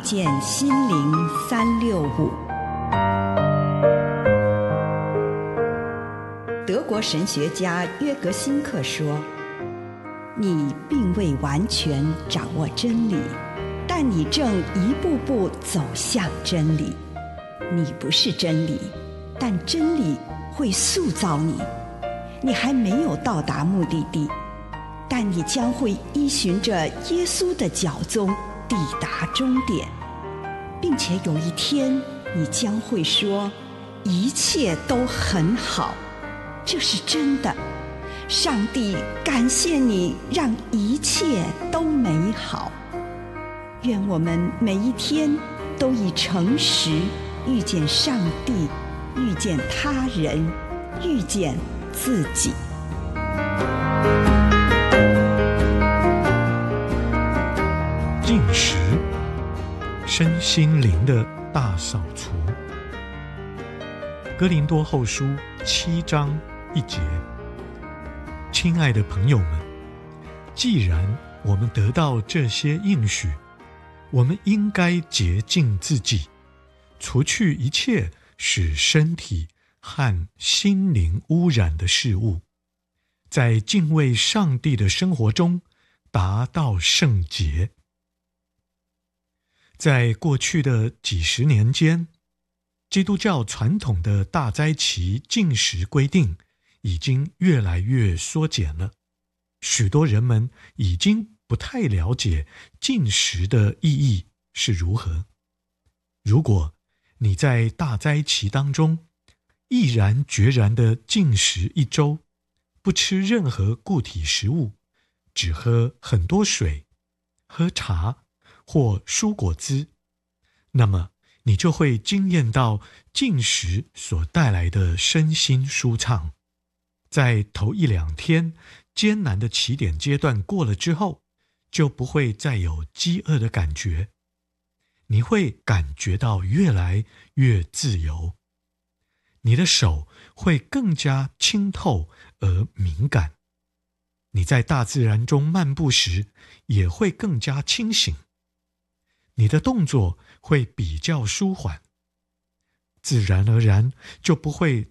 见心灵365。德国神学家约格辛克说，你并未完全掌握真理，但你正一步步走向真理。你不是真理，但真理会塑造你。你还没有到达目的地，但你将会依循着耶稣的脚踪抵达终点，并且有一天你将会说，一切都很好。这是真的。上帝感谢你，让一切都美好。愿我们每一天都以诚实遇见上帝，遇见他人，遇见自己。 禁食，身心灵的大扫除。哥林多后书7章1节。亲爱的朋友们，既然我们得到这些应许，我们应该洁净自己，除去一切使身体和心灵污染的事物，在敬畏上帝的生活中达到圣洁。在过去的几十年间，基督教传统的大斋期禁食规定已经越来越缩减了，许多人们已经不太了解禁食的意义是如何。如果你在大斋期当中毅然决然地禁食1周，不吃任何固体食物，只喝很多水，喝茶或蔬果汁，那么你就会经验到禁食所带来的身心舒畅。在头1、2天艰难的起点阶段过了之后，就不会再有饥饿的感觉，你会感觉到越来越自由，你的手会更加清透而敏感，你在大自然中漫步时也会更加清醒，你的动作会比较舒缓，自然而然就不会